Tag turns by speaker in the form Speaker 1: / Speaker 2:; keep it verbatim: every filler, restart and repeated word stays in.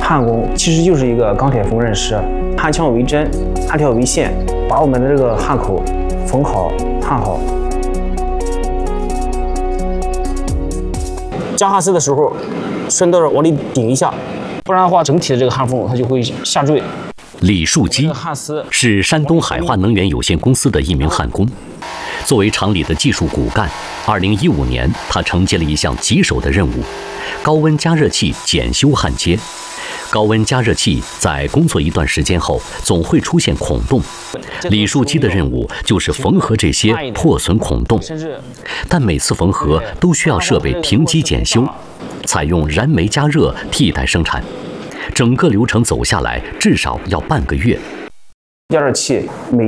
Speaker 1: 焊工其实就是一个钢铁缝纫师，焊枪为针，焊条为线，把我们的这个焊口缝好、焊好。加焊丝的时候，顺道往里顶一下，不然的话，整体的这个焊缝它就会下坠。
Speaker 2: 李树基是山东海化能源有限公司的一名焊工。作为厂里的技术骨干，二零一五年，他承接了一项棘手的任务——高温加热器检修焊接。高温加热器在工作一段时间后，总会出现孔洞。李树基的任务就是缝合这些破损孔洞，但每次缝合都需要设备停机检修，采用燃煤加热替代生产。整个流程走下来至少要半个月。
Speaker 1: 加热器每